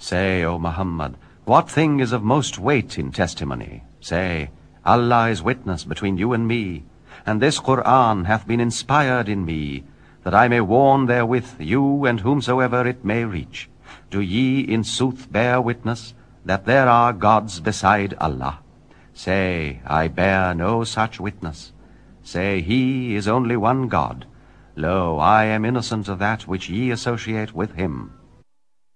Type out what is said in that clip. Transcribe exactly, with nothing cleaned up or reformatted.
Say, O Muhammad, what thing is of most weight in testimony? Say, Allah is witness between you and me, and this Qur'an hath been inspired in me, that I may warn therewith you and whomsoever it may reach. Do ye in sooth bear witness that there are gods beside Allah? Say, I bear no such witness. Say, He is only one God. Lo, I am innocent of that which ye associate with Him.